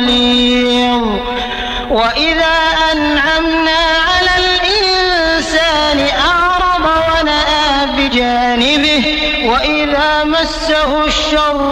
غليظ وإذا أنعمنا على الإنسان أعرض ونأى بجانبه وإذا مسه الشر